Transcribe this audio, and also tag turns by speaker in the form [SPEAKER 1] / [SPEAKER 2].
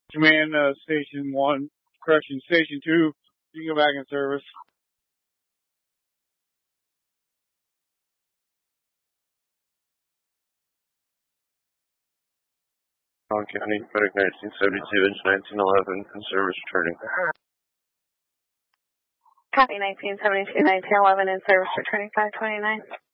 [SPEAKER 1] Command, Station 1, correction, Station 2, you can go back in service.
[SPEAKER 2] County, FedEx 1972, Engine 1911, in service returning.
[SPEAKER 3] Copy 1972, 1911, in service returning 529.